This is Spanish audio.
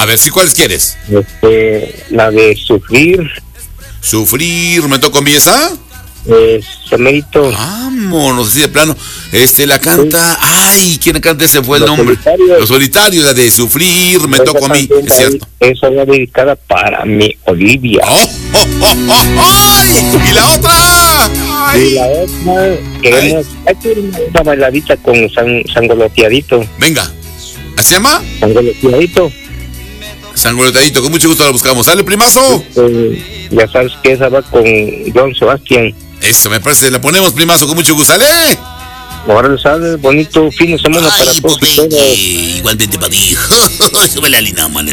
A ver, si cuáles quieres. La de Sufrir. Sufrir, ¿me toca a mí esa? Semerito. Vámonos, así de plano. La canta. Ay, ¿quién canta? Ese fue el nombre. Los Solitarios, la de Sufrir, me tocó a mí, es cierto. Esa va dedicada para mi Olivia. ¡Oh, oh, oh, oh! ¡Ay! ¿Y la otra? ¡Ay! Y la otra, queremos hacer una bailadita con Sangoloteadito. Venga, ¿así se llama? Sangoloteadito. Sangoloteadito, con mucho gusto la buscamos. ¿Sale, primazo? Ya sabes que esa va con John Sebastián. Eso, me parece, la ponemos, primazo, con mucho gusto. ¡Sale! Ahora sale bonito fin de semana para todos ustedes. Igualmente para ti. Sube la línea, manes.